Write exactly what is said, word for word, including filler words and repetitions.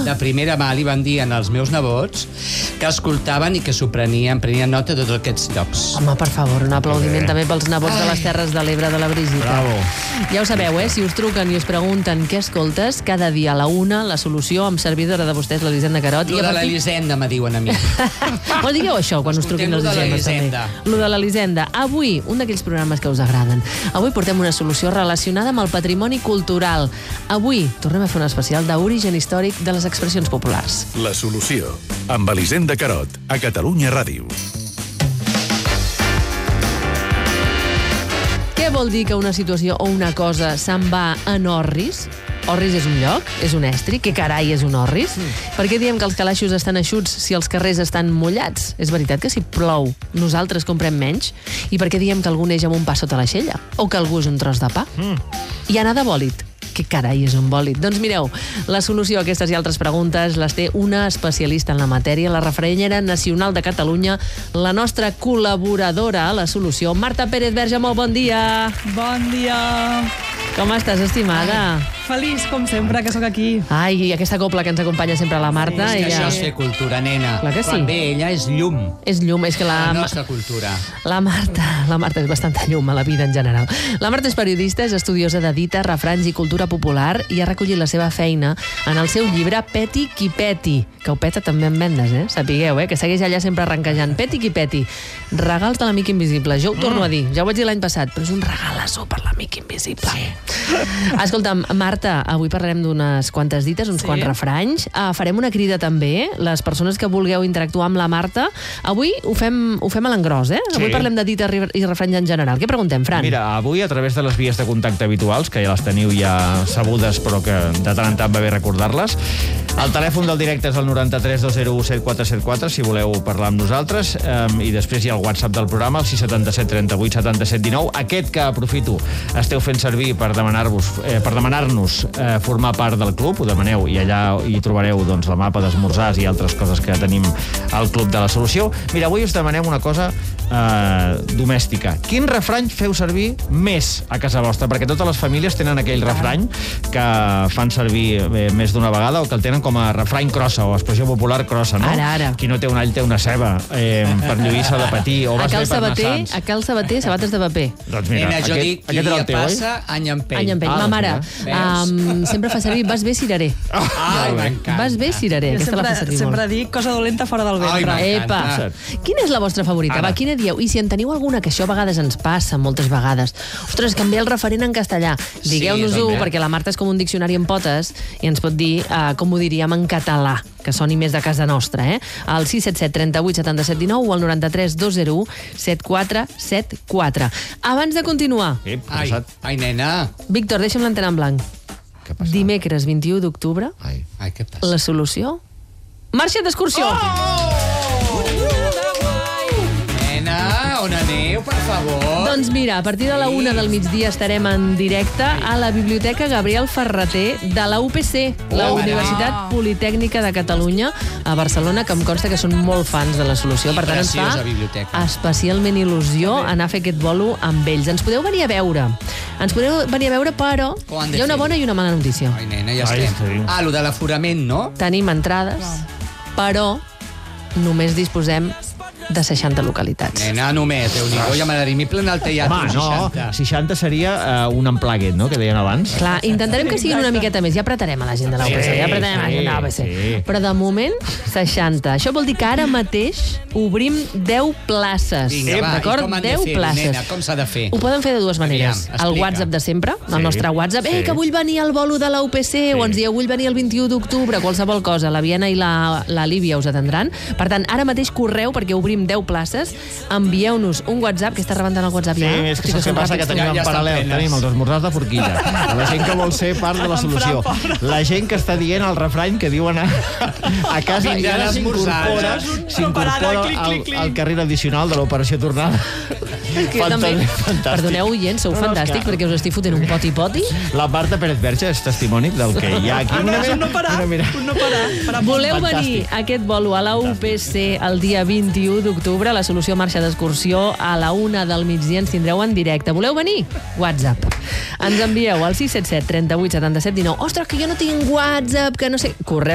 de primera mà li van dir als meus nebots que escoltaven i que s'ho prenien, prenien nota de tots aquests llocs. Home, per favor, un aplaudiment també pels nebots de les Terres de l'Ebre de la Brigitte. Bravo. Ja ho sabeu, eh? Si us truquen i us pregunten què escoltes, cada dia a la una, la solució amb servidora de vostès, l'Elisenda Carot. Lo de l'Elisenda, me diuen a mi. Bueno, digueu això quan us truquin els Elisendes, també. Lo de l'Elisenda. Avui, un d'aquells programes que us agraden. Avui portem una solució relacionada amb el patrimoni cultural. Avui tornem a fer un especial d'origen històric de les expressions populars. La solució, amb Elisenda Carot, a Catalunya Ràdio. Què vol dir que una situació o una cosa se'n va en orris? Orris és un lloc? És un estri? Què carai és un orris? Mm. Per què diem que els calaixos estan eixuts si els carrers estan mullats? És veritat que si plou nosaltres comprem menys? I per què diem que algú neix amb un pa sota l'aixella? O que algú és un tros de pa? Mm. I anar de bòlit? Què carai és un bòlit? Doncs mireu, la solució a aquestes i altres preguntes les té una especialista en la matèria, la refrenyera nacional de Catalunya, la nostra col·laboradora a la solució, Marta Pérez Verge. Molt bon dia! Bon dia! Com estàs, estimada? Ai, feliç, com sempre, que sóc aquí. Ai, i aquesta copla que ens acompanya sempre la Marta. Sí, és que ella... això és fer cultura, nena. Clar que sí. Quan ve ella és llum. És llum, és que la... La nostra cultura. La Marta, la Marta és bastanta llum a la vida en general. La Marta és periodista, és estudiosa de dita, refranys i cultura popular i ha recollit la seva feina en el seu llibre Peti qui peti, que ho peta també en vendes, eh? Sapigueu, eh? Que segueix allà sempre arrencejant. Peti qui peti. Regals de l'amic invisible. Jo ho torno a dir, ja ho vaig dir l'any passat, però és un regalasso per l'amic invisible. Sí. Escolta'm, Marta, avui parlarem d'unes quantes dites, uns sí. quants refranys. Uh, farem una crida també, les persones que vulgueu interactuar amb la Marta. Avui ho fem, ho fem a l'engròs, eh? Sí. Avui parlem de dites i refranys en general. Què preguntem, Fran? Mira, avui a través de les vies de contacte habituals, que ja les teniu ja sabudes, però que de tant en tant va bé recordar-les, el telèfon del directe és el noranta-tres dos zero u set quatre set quatre, si voleu parlar amb nosaltres, um, i després hi ha el WhatsApp del programa, el sis set set trenta-vuit setanta-set dinou, aquest que aprofito esteu fent servir per demanar-vos, eh, per demanar-nos eh, formar part del club, ho demaneu, i allà hi trobareu doncs, la mapa d'esmorzars i altres coses que tenim al Club de la Solució. Mira, avui us demanem una cosa eh, domèstica. Quin refrany feu servir més a casa vostra? Perquè totes les famílies tenen aquell refrany que fan servir eh, més d'una vegada o que el tenen com a refrany crossa o expressió popular crossa, no? Ara, ara. Qui no té un all té una ceba, eh, per lluir-se de patir, o vas bé per anar sants. A cal sabater, sabates de paper. Doncs mira, Nena, jo aquest, dic, aquest dia teu, passa, any empeny. Any empeny. Ah, Ma mare doncs um, sempre fa servir vas bé cirerer. Ai, m'encanta. Vas bé cirerer. Jo Aquesta la sempre, fa servir sempre molt. dic cosa dolenta fora del ventre. Ai, Epa! m'encanta. Quina és la vostra favorita? Ara. Va, quina dieu? I si en teniu alguna, que això a vegades ens passa, moltes vegades. Ostres, que em ve el referent en castellà. Digueu-nos-ho, també. perquè la Marta és com un diccionari en potes i ens pot dir uh, com ho diríem en català, que soni més de casa nostra, eh? Al sis set set trenta-vuit setanta-set dinou o al noranta-tres dos zero u set quatre set quatre. Abans de continuar, Sí, Ai, passat. ai, nena. Víctor, deixa'm l'antena en blanc. Què passa? Dimecres vint-i-u d'octubre, Ai. Ai, què passa? la solució? Marxa d'excursió! Nena, on aneu, per favor? Doncs mira, a partir de la una del migdia estarem en directe a la Biblioteca Gabriel Ferrater de la U P C, la Oh, Universitat Politècnica de Catalunya, a Barcelona, que em consta que són molt fans de la solució. I Per tant, ens preciosa fa biblioteca. especialment il·lusió anar a fer aquest bolo amb ells. Ens podeu venir a veure. Ens podeu venir a veure, però Com han de hi ha una fer-ho? bona i una mala notícia. Ai, nena, ja Ai, estem. sí. Ah, lo de l'aforament, no? Tenim entrades, però només disposem de seixanta localitats. Nena, només, Déu-n'hi-do, ja m'agradaria. M'hi plena el teatre, Home, no, seixanta. seixanta seria uh, un unplugged, no?, que deien abans. Clar, intentarem que siguin una miqueta més. Ja apretarem a la gent de la U P C, Sí, ja apretarem a la gent de la U P C. sí. Però de moment, seixanta. Això vol dir que ara mateix obrim deu places. Vinga, va, i D'acord? com han de deu fer-ho, places. nena? Com s'ha de fer? Ho poden fer de dues maneres. Aviam, El explica. WhatsApp de sempre, el Sí, nostre WhatsApp. Eh, sí. que vull venir al bolo de la U P C, o ens dieu, vull venir el vint-i-u d'octubre, qualsevol cosa. La Viena i la, la Lívia us atendran. Per tant, ara mateix correu, perquè obrim deu places. Envieu-nos un WhatsApp, que està rebentant el WhatsApp Sí, ja. és que Hosti, saps què són passa? ràpids, Que tu. tenim Ja- en ja estan paral·lel, plenes. tenim els esmorzars de forquilla. La gent que vol ser part de la solució. La gent que està dient el refrany que diuen a, a casa i Vindran ara a esmorzar. s'incorpora És un s'incorpora no-parada, clic, al, clic, clic. al carril addicional de l'operació tornada. És que jo també... Fantàstic. Perdoneu, oients, sou No, no, és fantàstics, que- perquè us estic fotent un poti-poti. La Marta Pérez Verge és testimoni del que hi ha aquí. Ah, no, Mira, és un no parar, mira, mira. un no parar. parar Voleu Fantàstic. venir a aquest bolo a la U P C el dia vint-i-u d'octubre, la solució marxa d'excursió, a la una del migdia ens tindreu en directe. Voleu venir? WhatsApp. Ens envieu al sis set set trenta-vuit setanta-set dinou. Ostres, que jo no tinc WhatsApp, que no sé... Correu